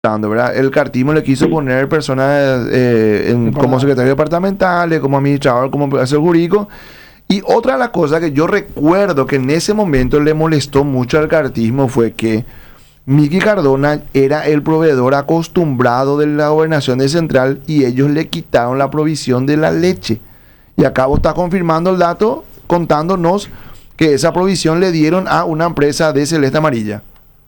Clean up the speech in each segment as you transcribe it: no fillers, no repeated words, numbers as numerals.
¿verdad? El cartismo le quiso poner personas como secretario departamental, como administrador, como asesor jurídico. Y otra de las cosas que yo recuerdo que en ese momento le molestó mucho al cartismo fue que Miki Cardona era el proveedor acostumbrado de la gobernación de Central y ellos le quitaron la provisión de la leche. Y acá vos estás confirmando el dato, contándonos que esa provisión le dieron a una empresa de Celeste Amarilla.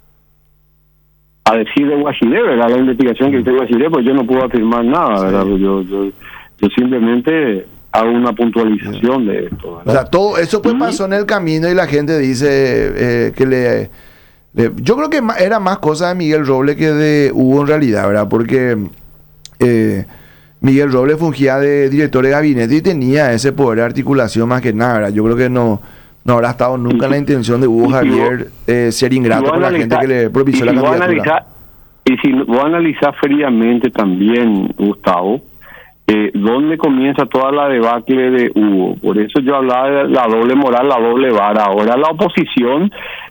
A decir de Guachilé, ¿verdad? La investigación que hizo Guachilé, pues yo no puedo afirmar nada, ¿verdad? Sí. Yo simplemente hago una puntualización de esto, ¿verdad? O sea, todo eso pues pasó en el camino y la gente dice que yo creo que era más cosa de Miguel Robles que de Hugo en realidad, ¿verdad? Porque Miguel Robles fungía de director de gabinete y tenía ese poder de articulación más que nada, ¿verdad? Yo creo que no habrá estado nunca en la intención de Hugo Javier ser ingrato con la gente que le propició la candidatura. Y si vos analizás fríamente también, Gustavo, dónde comienza toda la debacle de Hugo. Por eso yo hablaba de la doble moral, la doble vara. Ahora la oposición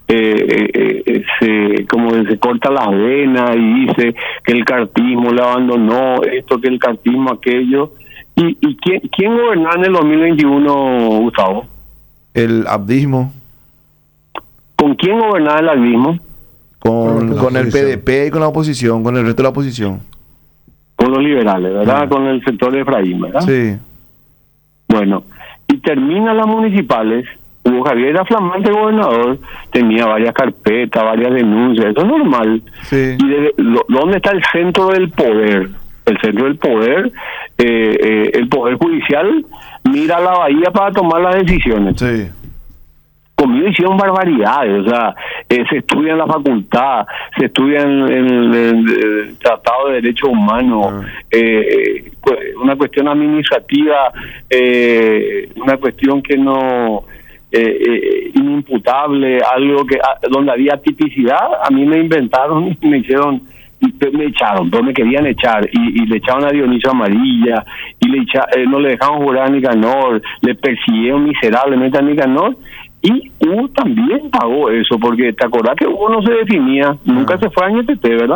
se corta las venas y dice que el cartismo le abandonó esto, que el cartismo aquello. ¿Y quién gobernaba en el 2021, Gustavo? El abdismo. ¿Con quién gobernaba el abdismo? Con el PDP y con la oposición, con el resto de la oposición. Con los liberales, ¿verdad? Con el sector de Efraín, ¿verdad? Sí. Bueno, y termina las municipales. Hugo Javier era flamante gobernador, tenía varias carpetas, varias denuncias, eso es normal. Sí. ¿Y dónde está el centro del poder? El centro del poder, el poder judicial mira a la bahía para tomar las decisiones. Sí. Conmigo hicieron barbaridades, o sea, se estudia en la facultad, se estudia en el Tratado de Derechos Humanos, una cuestión administrativa, una cuestión que no inimputable, algo que donde había tipicidad, a mí me inventaron y me echaron, pues me querían echar y le echaban a Dionisio Amarilla y no le dejaban jurar a Nicanor, le persiguieron miserablemente a Nicanor. Y Hugo también pagó eso, porque te acordás que Hugo no se definía, nunca se fue a NTT, ¿verdad?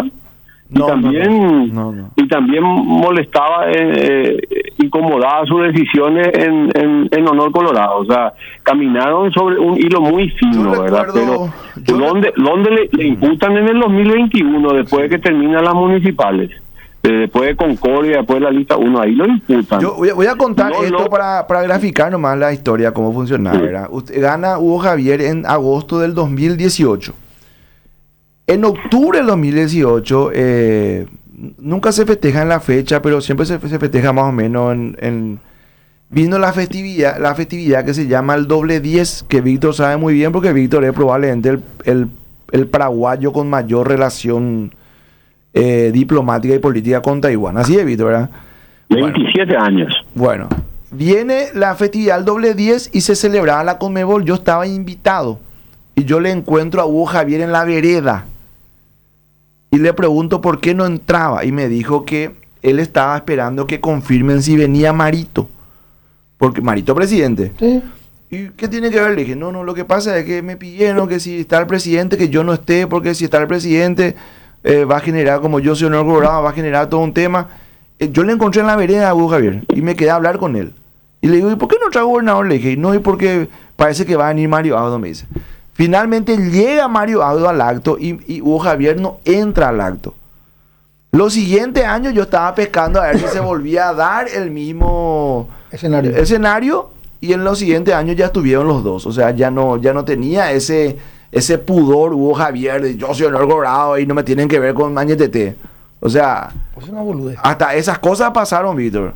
Y también molestaba, incomodaba sus decisiones en Honor Colorado, o sea, caminaron sobre un hilo muy fino, ¿verdad? Pero ¿dónde le imputan en el 2021, después de que terminan las municipales? Después de Concordia, después de la lista 1, ahí lo imputan. Yo voy a contar esto para graficar nomás la historia, cómo funcionaba, ¿verdad? Usted gana Hugo Javier en agosto del 2018. En octubre del 2018, nunca se festeja en la fecha, pero siempre se festeja más o menos vino la festividad que se llama el doble 10, que Víctor sabe muy bien, porque Víctor es probablemente el paraguayo con mayor relación diplomática y política con Taiwán. Así es, Víctor, ¿verdad? 27 años. Bueno, viene la festividad del doble 10 y se celebraba la Conmebol. Yo estaba invitado y yo le encuentro a Hugo Javier en la vereda y le pregunto por qué no entraba y me dijo que él estaba esperando que confirmen si venía Marito, porque Marito presidente. Sí. ¿Y qué tiene que ver? Le dije, no, lo que pasa es que me pidieron que si está el presidente, que yo no esté, porque si está el presidente va a generar, como yo soy honor colorado, va a generar todo un tema. Yo le encontré en la vereda a Hugo Javier y me quedé a hablar con él. Y le digo, ¿y por qué no trae gobernador? Le dije, no, y porque parece que va a venir Mario Audo, me dice. Finalmente llega Mario Audo al acto y Hugo Javier no entra al acto. Los siguientes años yo estaba pescando a ver si se volvía a dar el mismo escenario y en los siguientes años ya estuvieron los dos. O sea, ya no tenía ese pudor Hugo Javier de yo soy honor colorado y no me tienen que ver con Mañetete. O sea, pues una boludez. Hasta esas cosas pasaron, Víctor.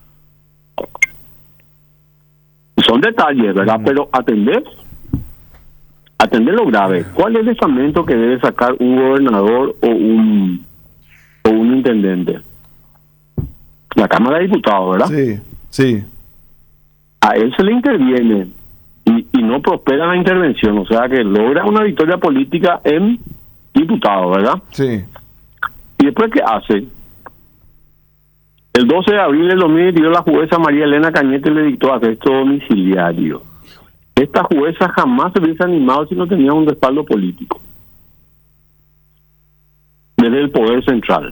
Son detalles, ¿verdad? Pero atender lo grave. ¿Cuál es el estamento que debe sacar un gobernador o un intendente? La Cámara de Diputados, ¿verdad? Sí. A él se le interviene y no prospera la intervención, o sea que logra una victoria política en diputados, ¿verdad? Sí. ¿Y después qué hace? El 12 de abril del 2022 la jueza María Elena Cañete le dictó arresto domiciliario. Esta jueza jamás se hubiese animado si no tenía un respaldo político. desde el poder central.